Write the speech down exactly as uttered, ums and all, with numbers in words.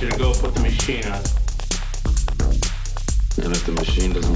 you to go put the machine on. And if the machine doesn't